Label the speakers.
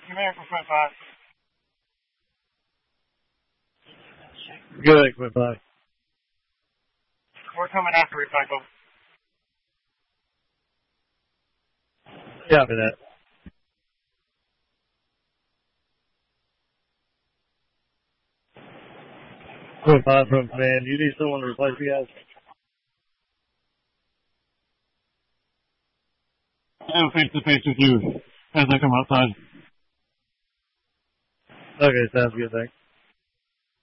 Speaker 1: American front 5.
Speaker 2: Good, Quint 5.
Speaker 1: We're coming after recycle.
Speaker 2: Copy that. Quint 5 from command. You need someone to replace you guys?
Speaker 1: I'm face to face with you as I come outside.
Speaker 2: Okay, sounds good, thanks.